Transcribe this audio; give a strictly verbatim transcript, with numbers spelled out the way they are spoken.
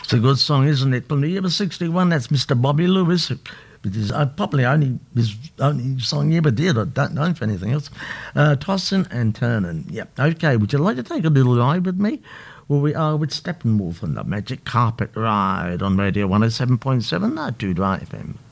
It's a good song, isn't it? From the year of sixty-one, that's Mister Bobby Lewis. It is uh, probably only his only song he ever did. I don't know for anything else. Uh, Tossin and Turnin. Yep. Okay, would you like to take a little ride with me? Well, we are with Steppenwolf on the Magic Carpet Ride on Radio one oh seven point seven, Not Too Dry F M.